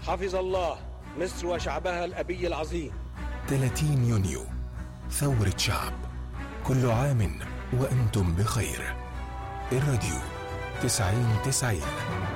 حفظ الله مصر وشعبها الأبي العظيم. 30 يونيو ثورة شعب. كل عام وأنتم بخير. الراديو 90-90.